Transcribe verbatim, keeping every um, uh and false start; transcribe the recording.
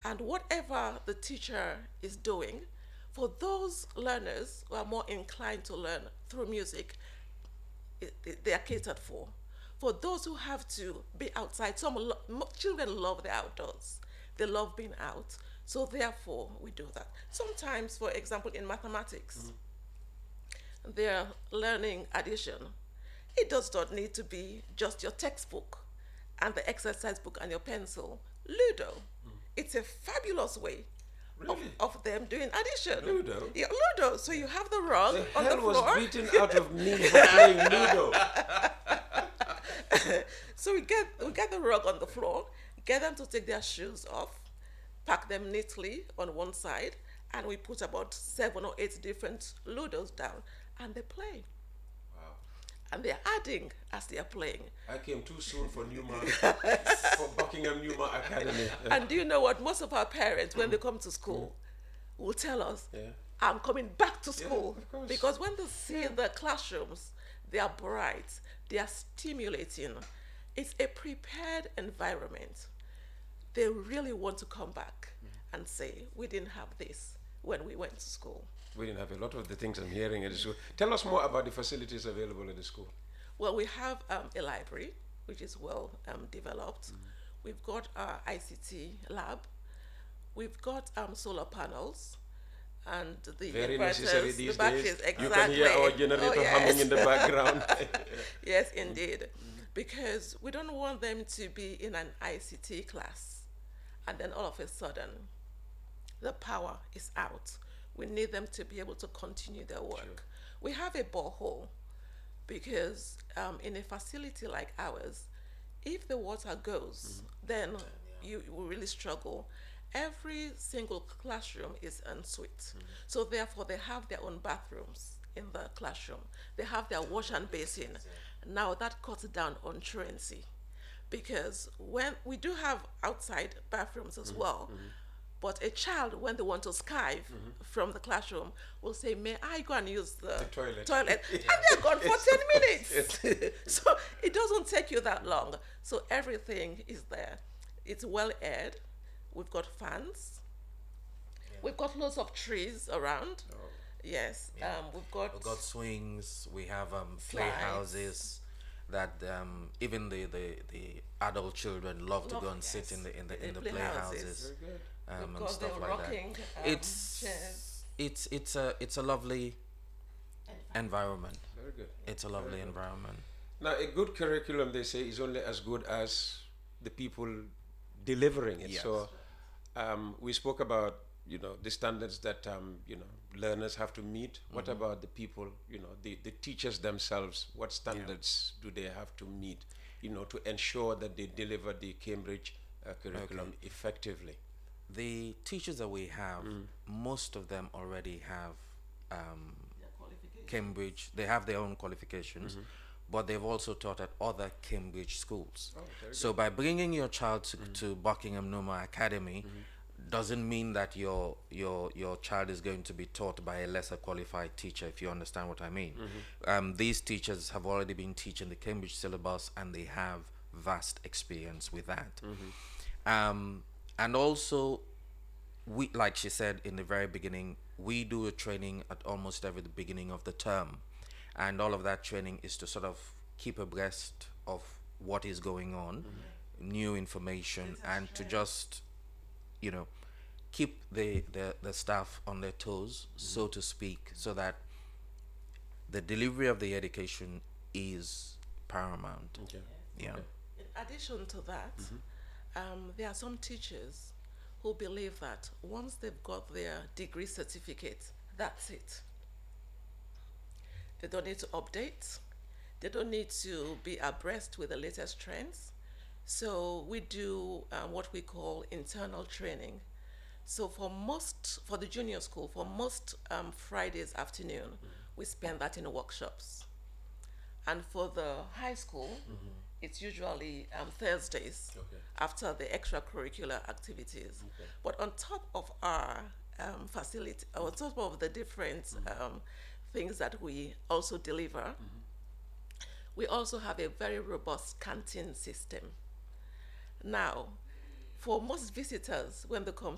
And whatever the teacher is doing, for those learners who are more inclined to learn through music, it, it- they are catered for. For those who have to be outside, some lo- mo- children love the outdoors. They love being out. So therefore, we do that. Sometimes, for example, in mathematics, they're learning addition. It does not need to be just your textbook and the exercise book and your pencil. Ludo, it's a fabulous way of, Really? of them doing addition. Ludo? Yeah, Ludo. So you have the rug The on the hell was floor. beaten out of me for playing Ludo. So we get we get the rug on the floor, get them to take their shoes off, pack them neatly on one side, and we put about seven or eight different ludos down, and they play. Wow. And they're adding as they are playing. I came too soon for Newman, for Buckingham Newman Academy. And do you know what? Most of our parents, when they come to school, will tell us, Yeah. I'm coming back to school. of course. Because when they see the classrooms, they are bright, they are stimulating. It's a prepared environment. They really want to come back and say, we didn't have this when we went to school. We didn't have a lot of the things I'm hearing at the school. Tell us more about the facilities available at the school. Well, we have um, a library, which is well um, developed. We've got our I C T lab. We've got um, solar panels. And the Very inverters, necessary the these batteries, days. exactly. You can hear our generator Oh, yes. humming in the background. Yes, indeed. Because we don't want them to be in an I C T class and then all of a sudden the power is out. We need them to be able to continue their work. Sure. We have a borehole because um, in a facility like ours, if the water goes, then you will really struggle. Every single classroom is en suite. So therefore they have their own bathrooms in the classroom. They have their wash and basin. Now that cuts down on truancy because when we do have outside bathrooms as well, but a child, when they want to skive from the classroom, will say, may I go and use the, The toilet. toilet? And they're gone for ten minutes. So it doesn't take you that long. So everything is there. It's well aired. We've got fans. We've got lots of trees around. Yes. Yeah. Um, we've got, We've got swings. We have um, Slides. playhouses that um, even the, the, the adult children love to Love- go and sit yes. in the in the The in the playhouses. playhouses Very good. um, we've and got stuff the like rocking that. um, It's chairs. it's it's a it's a lovely environment. Very good. It's a lovely environment. Now, a good curriculum, they say, is only as good as the people delivering it. Yes. So, um, we spoke about, you know, the standards that, um, you know, learners have to meet. What about the people, you know, the, the teachers themselves? What standards do they have to meet, you know, to ensure that they deliver the Cambridge uh, curriculum effectively? The teachers that we have, most of them already have um, Cambridge. They have their own qualifications, but they've also taught at other Cambridge schools. very So by bringing your child to, to Buckingham Numa Academy, doesn't mean that your your your child is going to be taught by a lesser qualified teacher, if you understand what I mean. Um, these teachers have already been teaching the Cambridge syllabus and they have vast experience with that. Um, and also, we, like she said in the very beginning, we do a training at almost every beginning of the term, and all of that training is to sort of keep abreast of what is going on, new information, and to just, you know, keep the, the, the staff on their toes, so to speak, so that the delivery of the education is paramount. Okay. Yeah. In addition to that, um, there are some teachers who believe that once they've got their degree certificate, that's it. They don't need to update. They don't need to be abreast with the latest trends. So we do um, what we call internal training. So for most, for the junior school, for most um, Fridays afternoon, we spend that in workshops. And for the high school, it's usually um, Thursdays Okay. after the extracurricular activities. But on top of our um, facility, on top of the different um, things that we also deliver, we also have a very robust canteen system. Now, for most visitors, when they come